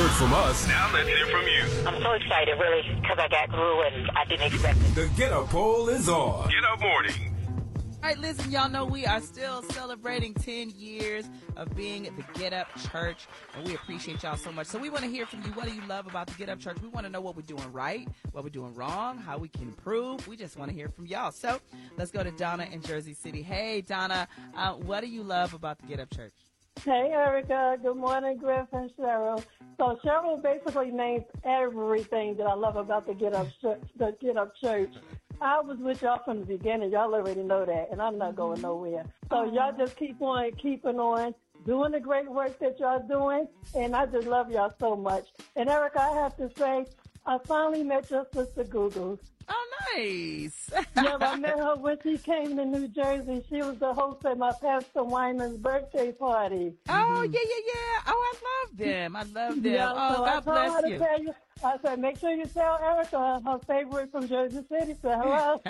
heard from us. Now let's hear from you. I'm so excited, really, because I got through and I didn't expect it. The Get Up poll is on. Get Up Morning. All right, listen, y'all know we are still celebrating 10 years of being the Get Up Church, and we appreciate y'all so much. So we want to hear from you. What do you love about the Get Up Church? We want to know what we're doing right, what we're doing wrong, how we can improve. We just want to hear from y'all. So let's go to Donna in Jersey City. Hey, Donna, what do you love about the Get Up Church? Hey, Erica. Good morning, Griff and Cheryl. So Cheryl basically names everything that I love about the Get Up Church. I was with y'all from the beginning. Y'all already know that, and I'm not going nowhere. So y'all just keep on keeping on, doing the great work that y'all doing, and I just love y'all so much. And Erica, I have to say, I finally met your sister Google. Oh, nice. Yeah, I met her when she came to New Jersey. She was the host at my Pastor Wyman's birthday party. Oh, yeah. Oh, I love them. Yeah, Oh, so God bless you. Tell you. I said, make sure you tell Erica her favorite from Jersey City. So hello.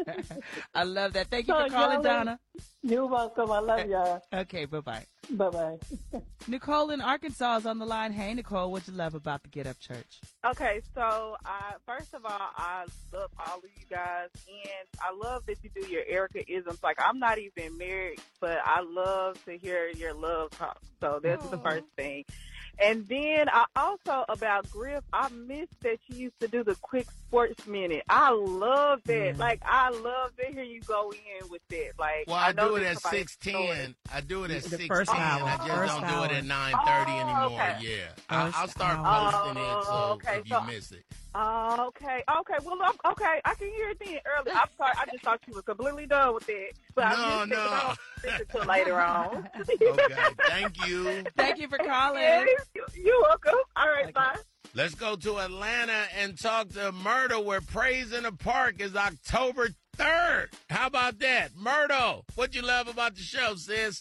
I love that. Thank you for calling, Donna. You're welcome. I love y'all. Okay, bye-bye. Bye-bye. Nicole in Arkansas is on the line. Hey, Nicole, what you love about the Get Up Church? Okay, so first of all, I love all of you guys, and I love that you do your Erica-isms. Like, I'm not even married, but I love to hear your love talk. So that's the first thing. And then I also, about Griff, I miss that you used to do the quick sports minute. I love that. Like, I love to hear you go in with that. Like, well, I do it at 6:10. I do it at 6:10. I just don't do it at 9:30 anymore. Okay. Yeah. I'll start posting it so if you miss it. Okay. Well, I can hear it then early. I'm sorry. I just thought you were completely done with it. But I don't listen until later on. Okay. Thank you. Thank you for calling. You're welcome. All right, bye. Let's go to Atlanta and talk to Myrtle, where Praise in the Park is October 3rd. How about that? Myrtle, what you love about the show, sis?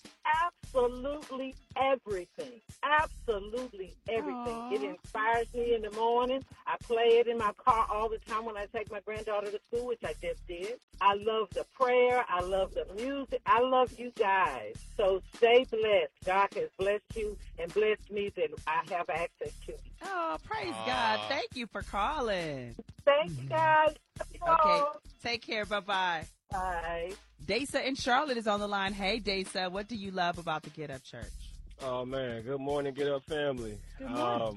Absolutely everything. Absolutely everything. Aww. It inspires me in the morning. I play it in my car all the time when I take my granddaughter to school, which I just did. I love the prayer. I love the music. I love you guys. So stay blessed. God has blessed you and blessed me that I have access to you. Oh, praise God. Thank you for calling. Thank you, guys. Okay, take care. Bye-bye. Bye. Dasa in Charlotte is on the line. Hey, Dasa, what do you love about the Get Up Church? Oh, man. Good morning, Get Up family. Good morning.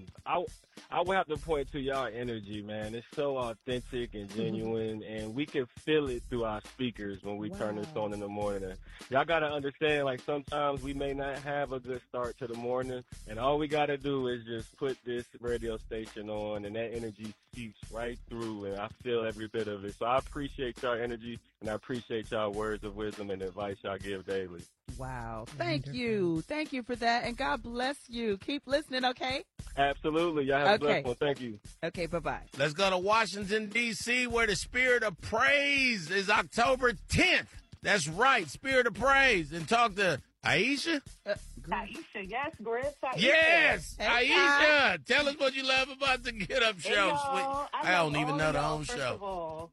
I would have to point to y'all energy, man. It's so authentic and genuine, and we can feel it through our speakers when we turn this on in the morning. And y'all got to understand, like, sometimes we may not have a good start to the morning, and all we got to do is just put this radio station on, and that energy seeps right through, and I feel every bit of it. So I appreciate y'all energy, and I appreciate y'all words of wisdom and advice y'all give daily. Wow. Thank you. Thank you for that, and God bless you. Keep listening, okay? Absolutely. Y'all have a blessed one. Thank you. Okay, bye-bye. Let's go to Washington, D.C., where the Spirit of Praise is October 10th. That's right, Spirit of Praise. And talk to Aisha. Aisha, yes, Griff. Yes, Hey, Aisha. Tell us what you love about the Get Up show. Hey, I don't even know the own first show. Of all,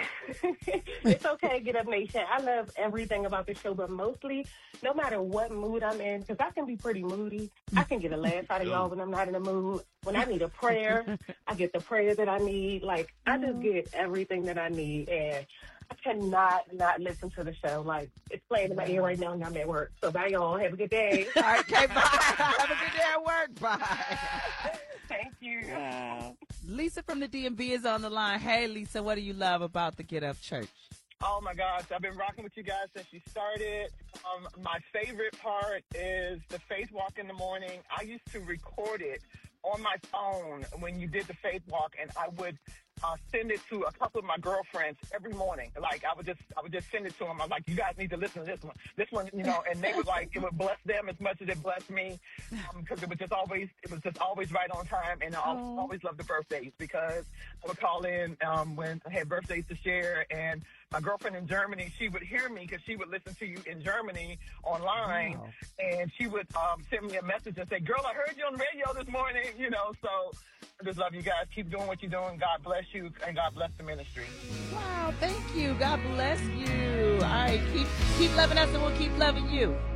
it's okay, Get Up Nation. I love everything about the show, but mostly, no matter what mood I'm in, because I can be pretty moody. I can get a laugh out of y'all when I'm not in a mood. When I need a prayer, I get the prayer that I need. Like, I just get everything that I need, and I cannot not listen to the show. Like, it's playing in my ear right now, and I'm at work. So bye, y'all. Have a good day. All right, okay, bye. Have a good day at work. Bye. Thank you. Lisa from the DMV is on the line. Hey, Lisa, what do you love about the Get Up Church? Oh, my gosh. I've been rocking with you guys since you started. My favorite part is the faith walk in the morning. I used to record it on my phone when you did the faith walk, and I would send it to a couple of my girlfriends every morning. Like, I would just send it to them. I'm like, you guys need to listen to this one. This one, you know, and they would like, it would bless them as much as it blessed me, because it was just always right on time. And I always loved the birthdays, because I would call in when I had birthdays to share, and my girlfriend in Germany, she would hear me because she would listen to you in Germany online, and she would send me a message and say, girl, I heard you on the radio this morning, you know. So I just love you guys. Keep doing what you're doing. God bless you, and God bless the ministry. Wow, thank you. God bless you. All right, keep loving us, and we'll keep loving you.